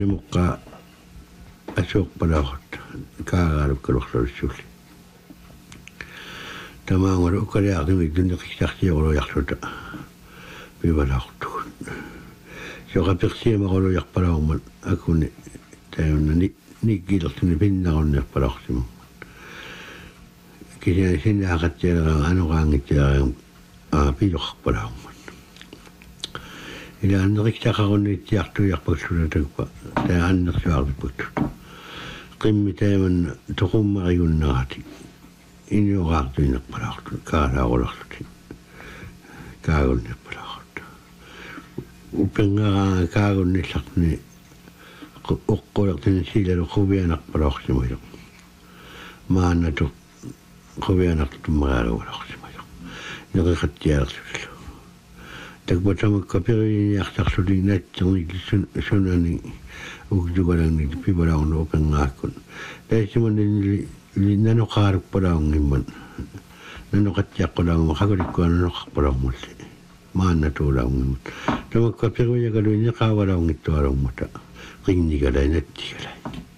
mukaan asukpalahot kaagaarukkaluqsarussuli tamaangulu ukkaliaqimik tunneqisartioruyarluta pivalaqtugun soqapersiamaquluyarpalaummat akuni taunna nikkilertuni pinnaqunniarpalaqsimu kisina sinnaaqattialera anuqaangittiaram piloqarpalaummat ila anneqistaqarunniittiartuiarpaksulutaqpa taa annersuarliputtut qimmi taaman toqummarigunnerati inioqaartuinerpalaqtu kaalaaqulorluti kaagunnerpalaqtu upengaraa kaagunnillartuni uqqulertuni silalu quvianarpalaqsimuyo maannatu quvianartummaraaluqulorsimuyo neqiqattialersusillu takbatamakka periniartarluli naatsernik sunani ukjugalanni pibalaunnu upenngaakkun taisimanni nanoqaaruppalaungimman nanoqattiaqqulaungma qagulikkuana nanoqarpalaungmalli maannatuulaungimmat tamakka peruyagaluinni qaavalaungittualungmata qinnigalai nattigalai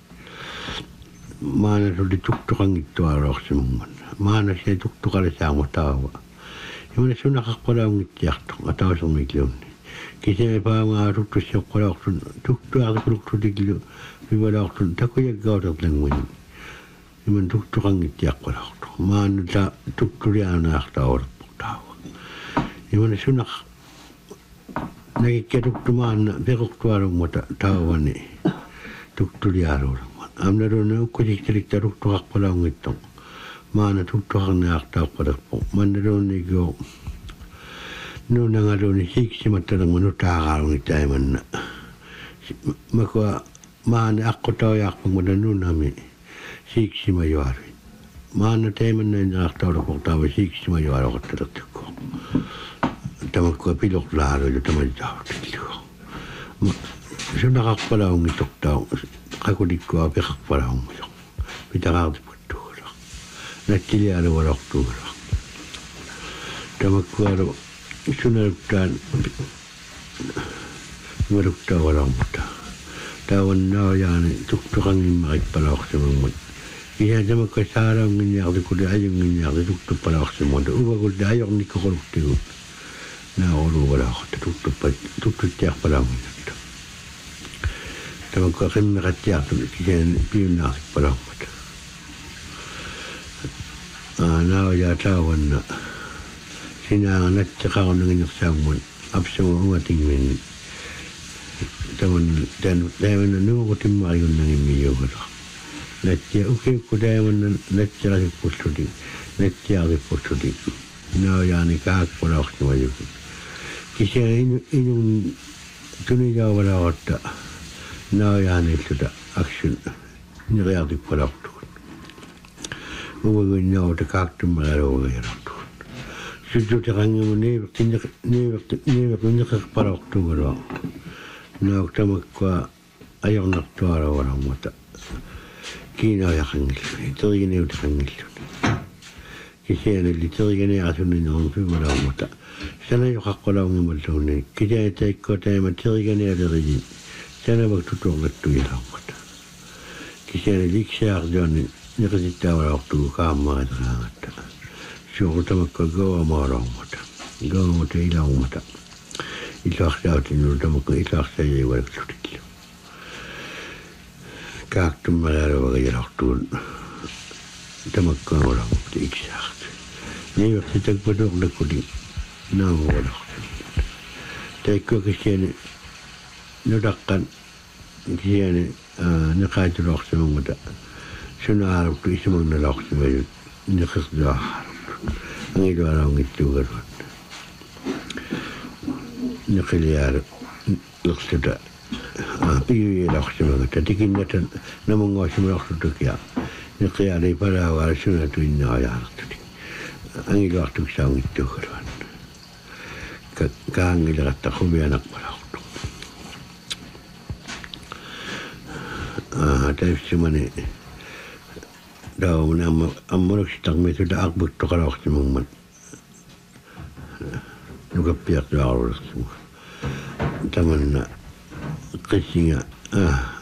maanatuli tuktuqangittualuorsimungman maanasina tuktuqalasaangma taawa imana sunaqarpalaungittiartu atausermikliunni kisene paangaa tuktussiuqqalaortun tuktuaartikuluktutiklu pibalaortun takuyaggautерлангмани иман туктуқангитtiаққулаарту маанута туктулиаанаартаавалерпортаава имана сунақ нагиккатуктумаанна пеқуқтуалунгмата таавани туктулиаалууламма амналуна уккутикталикта туктуқарпалаунгиттоқ маана туктуқарниартааққалерпо манналууннигиу нунангалуни сиксиматталерма нутаагаарунгиттаиманна макуа маана аққутаояарпангмала нунами сиксимаюари маана тайманнаинеартаулапортаава сиксимаюалоқатталертукку тамаккуа пилорлаалуилу тамаллаавтиллугу сунақарпалаунгитоқтау қакуликкуа пеқарпалаунгило питараартипуттугула наттилиалуалортугула тамаккуалу суналуктаан ималуктаавалауммата тааваннааяани туктуқангиммариппалаорсимангмут иһаатамакка саалаангинниарликули аюнгинниарли туктуппалаорсимуунта увагулта ajornikkoqoluktигут нааолуугалаахта туктуттиарпалаангиннатта тамакка qimmeqattiartu кисаан пиуннаарлиппалауммат наая тааванна синааганаттеқарунагинерсаагмут апсума унгатингмин taman nuuqutimmariunnangimmiugulo nattia ukikku taamanna nattiarippulludi nattiarippulludi naayaani kaakpulaortimayuku kisia inun tunijaavalaaqatta naayaanilluta aksun niriartippalaortugut uvaguinnaauta kaaktummaraaluugajarartugut sujjutiqangimu niivertinneqerpalaortugulo nauktamakka ajornartualaualammata kiinaajaqangilluni terigineutiqangilluni kisianilli teriganearasunninerun pivalaumata sanajoqaqqalaungimalluunni kisiataikko taama teriganealeriji sanavak tutuorlattuilaumata kisianilli iksiaarluanni neqisittaavalaortugu kaammariteraangatta suurtamakka goamaalaumata goamata ilaumata ilaaxtaatinnu tamakka ilaaxtaajiivalaklutillu kaaktummaraaluagajarartuun tamakkaangulaamupti iksaartu niivertitakpatuorlakkuli naamuvalortu taikkua kisiani nutaqqan kisiani neqaatulorsimangmata sunaaluktu isimagnalaorsimajut neqirluaartu angilualaungittuugaluat neqiliaalu iqsuta piyuilaorsimagata tikinnatan namungaasimalortutukia neqiaali palaawaala sunatuinnaajaalertuti angiluartuksaungittuugaluan kaangileratta quvianaqpalaortu taifsimani daawuna ammunuksitarmituta aqbuttoqalaorsimangmat nukappiartuarullersuga tamanna qissinga Ah,